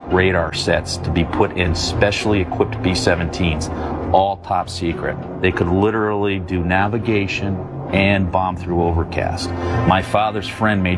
radar sets to be put in specially equipped B-17s, all top secret. They could literally do navigation and bomb through overcast. My father's friend, Major